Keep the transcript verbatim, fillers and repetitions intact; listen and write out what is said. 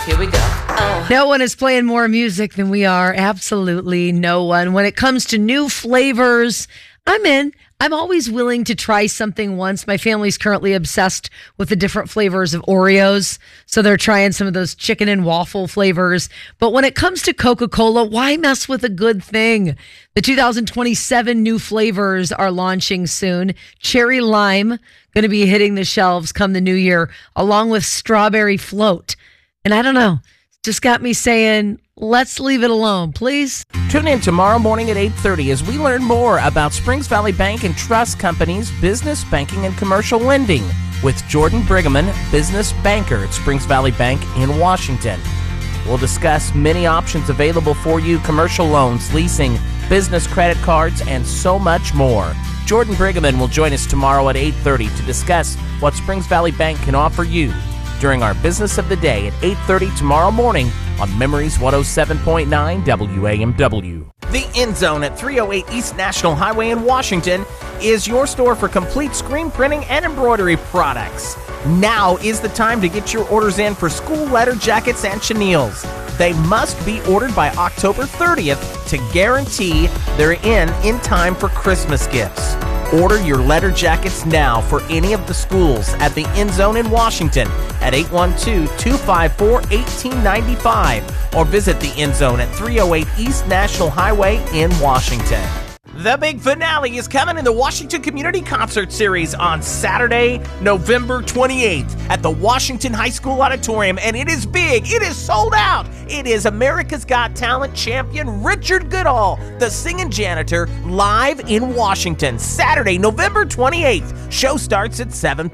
Here we go. Oh. No one is playing more music than we are. Absolutely no one. When it comes to new flavors, I'm in. I'm always willing to try something once. My family's currently obsessed with the different flavors of Oreos, so they're trying some of those chicken and waffle flavors. But when it comes to Coca-Cola, why mess with a good thing? The two thousand twenty-seven new flavors are launching soon. Cherry lime, going to be hitting the shelves come the new year, along with strawberry float. And I don't know, just got me saying, let's leave it alone, please. Tune in tomorrow morning at eight thirty as we learn more about Springs Valley Bank and Trust Company's business banking and commercial lending with Jordan Brigham, business banker at Springs Valley Bank in Washington. We'll discuss many options available for you, commercial loans, leasing, business credit cards, and so much more. Jordan Brigham will join us tomorrow at eight thirty to discuss what Springs Valley Bank can offer you during our Business of the Day at eight thirty tomorrow morning on Memories one oh seven point nine W A M W. The End Zone at three oh eight East National Highway in Washington is your store for complete screen printing and embroidery products. Now is the time to get your orders in for school letter jackets and chenilles. They must be ordered by October thirtieth to guarantee they're in in time for Christmas gifts. Order your letter jackets now for any of the schools at the End Zone in Washington at eight one two, two five four, one eight nine five or visit the End Zone at three oh eight East National Highway in Washington. The big finale is coming in the Washington Community Concert Series on Saturday, November twenty-eighth at the Washington High School Auditorium, and it is big. It is sold out. It is America's Got Talent champion Richard Goodall, the singing janitor, live in Washington, Saturday, November twenty-eighth. Show starts at seven